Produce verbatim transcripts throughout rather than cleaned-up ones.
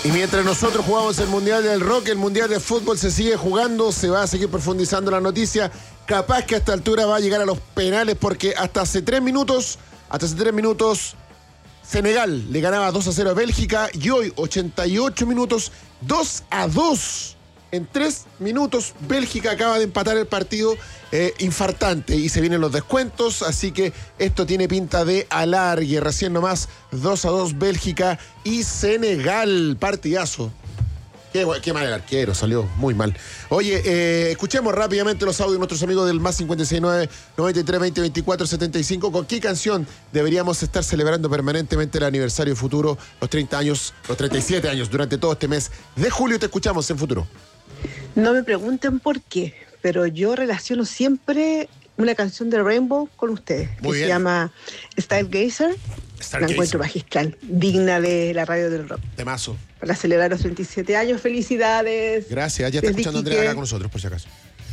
Y mientras nosotros jugamos el Mundial del Rock, el Mundial de Fútbol se sigue jugando, se va a seguir profundizando la noticia. Capaz que a esta altura va a llegar a los penales porque hasta hace tres minutos, hasta hace tres minutos, Senegal le ganaba dos a cero a Bélgica y hoy, ochenta y ocho minutos, dos a dos. En tres minutos, Bélgica acaba de empatar el partido eh, infartante y se vienen los descuentos, así que esto tiene pinta de alargue. Recién nomás, dos a dos Bélgica y Senegal. Partidazo. Qué, qué mal el arquero, salió muy mal. Oye, eh, escuchemos rápidamente los audios de nuestros amigos del más cincuenta y seis nueve, noventa y tres, veinte, veinticuatro, setenta y cinco. ¿Con qué canción deberíamos estar celebrando permanentemente el aniversario futuro, los treinta años, los treinta y siete años durante todo este mes de julio? Te escuchamos en Futuro. No me pregunten por qué, pero yo relaciono siempre una canción de Rainbow con ustedes, Muy que bien. se llama Stargazer. La encuentro magistral, digna de la radio del rock. Temazo. Para celebrar los treinta y siete años, felicidades. Gracias, ya está Desde escuchando Iquique. Andrea acá con nosotros, por si acaso.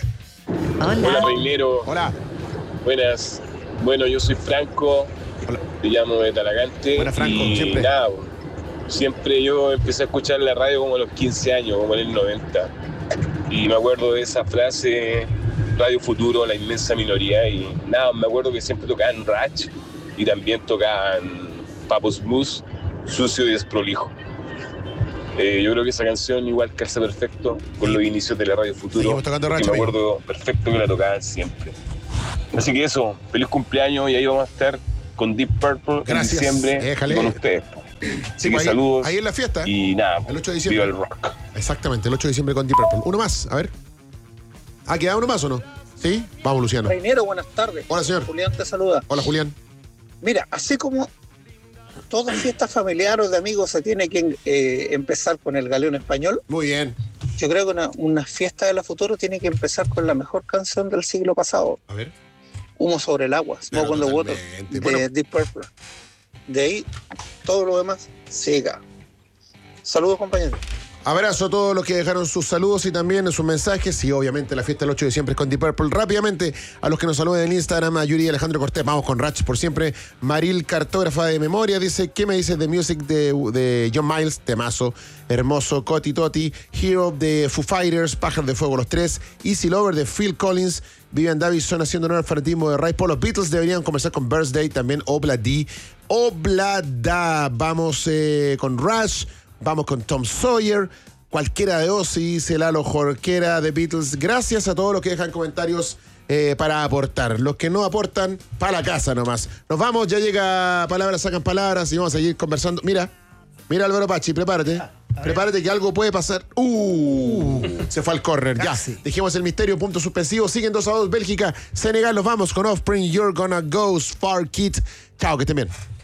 Hola. Hola, Reinero. Hola. Buenas. Bueno, yo soy Franco. Hola. Te llamo de Talagante. Buenas, Franco, y siempre. Nada, siempre yo empecé a escuchar la radio como a los quince años, como en el noventa. Y me acuerdo de esa frase, Radio Futuro, la inmensa minoría. Y nada, me acuerdo que siempre tocaban Ratch y también tocaban Papos Blues, Sucio y Desprolijo. Eh, yo creo que esa canción igual calza perfecto con los inicios de la Radio Futuro. Seguimos tocando Ratch, y me amigo. acuerdo perfecto que la tocaban siempre. Así que eso, feliz cumpleaños y ahí vamos a estar con Deep Purple Gracias. en diciembre Déjale. con ustedes. Así que ahí, saludos. ahí en la fiesta. Y nada, El ocho de diciembre. viva el rock. Exactamente, el ocho de diciembre con Deep Purple. Uno más, a ver. Ah, ¿queda uno más o no? ¿Sí? Vamos, Luciano. Reinero, buenas tardes. Hola, señor. Julián te saluda. Hola, Julián. Mira, así como toda fiesta familiar o de amigos se tiene que eh, empezar con el galeón español, Muy bien. yo creo que una, una fiesta de la futuro tiene que empezar con la mejor canción del siglo pasado, A ver. Humo sobre el agua, Smoke on the Water, totalmente. de Bueno. Deep Purple. De ahí, todo lo demás siga. Saludos, compañeros. Abrazo a todos los que dejaron sus saludos y también sus mensajes. Y obviamente la fiesta del ocho de diciembre es con Deep Purple. Rápidamente, a los que nos saluden en Instagram, a Yuri y Alejandro Cortés. Vamos con Ratch por siempre. Maril, cartógrafa de memoria, dice: ¿qué me dices de Music de, de John Miles? Temazo, hermoso. Coti Toti, Hero de Foo Fighters, Pájaro de Fuego los tres, Easy Lover de Phil Collins, Vivian Davison haciendo honor al fanatismo de Ray Paul. Los Beatles deberían comenzar con Birthday, también Obladi. Oblada. Vamos eh, con Rush. Vamos con Tom Sawyer, cualquiera de Ozzy, dice Lalo Jorquera de Beatles. Gracias a todos los que dejan comentarios eh, para aportar. Los que no aportan, para la casa nomás. Nos vamos, ya llega Palabras Sacan Palabras y vamos a seguir conversando. Mira, mira Álvaro Pachi, prepárate. Prepárate que algo puede pasar. Uh, se fue al córner, ya. Dejemos el misterio, punto suspensivo. Siguen dos a dos Bélgica, Senegal. Nos vamos con Offspring, You're Gonna Go, Far Kid. Chao, que estén bien.